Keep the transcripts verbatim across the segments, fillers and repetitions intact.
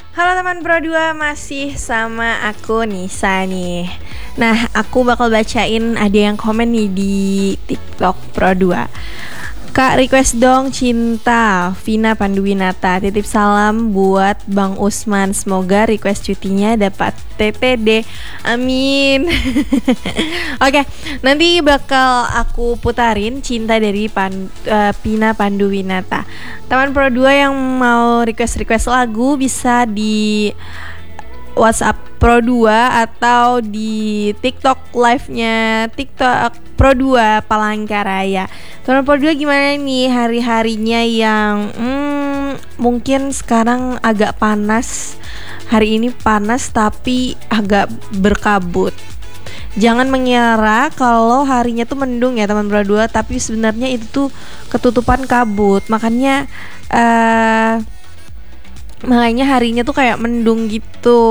Halo teman Pro dua, masih sama aku Nisa nih. Nah, aku bakal bacain ada yang komen nih di TikTok Pro dua. Kak, request dong Cinta, Vina Panduwinata. Titip salam buat Bang Usman. Semoga request cutinya dapat T P D. Amin. Oke, nanti bakal aku putarin Cinta dari Pan, uh, Vina Panduwinata. Teman Pro dua yang mau request-request lagu bisa di WhatsApp Pro dua atau di TikTok live-nya TikTok Pro dua Palangkaraya. Teman Pro dua gimana nih hari-harinya yang hmm, mungkin sekarang agak panas. Hari ini panas tapi agak berkabut. Jangan mengira kalau harinya tuh mendung ya teman Pro dua, tapi sebenarnya itu tuh ketutupan kabut. Makanya eh uh, makanya harinya tuh kayak mendung gitu.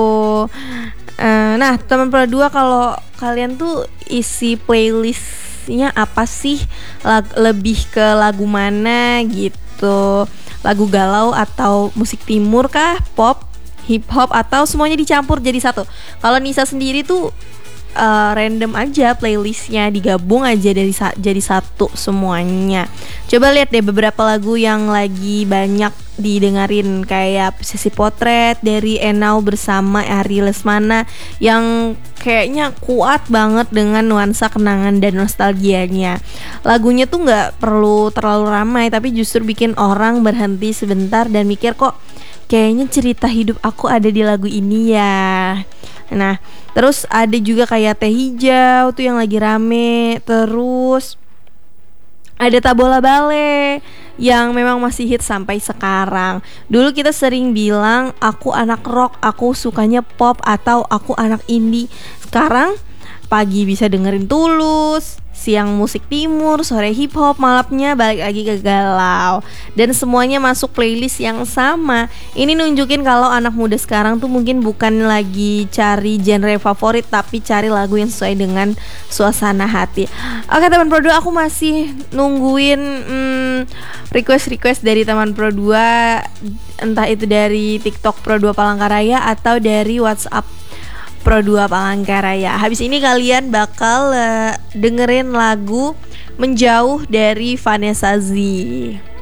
uh, Nah teman Pro dua, kalau kalian tuh isi playlistnya apa sih? Lag- lebih ke lagu mana gitu? Lagu galau atau musik timur kah? Pop, hip hop, atau semuanya dicampur jadi satu? Kalau Nisa sendiri tuh uh, random aja playlistnya, digabung aja dari sa- jadi satu semuanya. Coba lihat deh beberapa lagu yang lagi banyak didengarin, kayak Sesi Potret dari Enau bersama Ari Lesmana yang kayaknya kuat banget dengan nuansa kenangan dan nostalgianya. Lagunya tuh nggak perlu terlalu ramai, tapi justru bikin orang berhenti sebentar dan mikir, kok kayaknya cerita hidup aku ada di lagu ini ya. Nah, terus ada juga kayak Teh Hijau tuh yang lagi rame. Terus ada Tabola Bale yang memang masih hit sampai sekarang. Dulu kita sering bilang aku anak rock, aku sukanya pop, atau aku anak indie. Sekarang pagi bisa dengerin Tulus, siang musik timur, sore hip hop, malamnya balik lagi ke galau. Dan semuanya masuk playlist yang sama. Ini nunjukin kalau anak muda sekarang tuh mungkin bukan lagi cari genre favorit, tapi cari lagu yang sesuai dengan suasana hati. Oke teman Pro dua, aku masih nungguin hmm, request-request dari teman Pro dua, entah itu dari TikTok Pro dua Palangkaraya atau dari WhatsApp Pro dua Palangkaraya. Habis ini kalian bakal uh, dengerin lagu Menjauh dari Vanessa Z.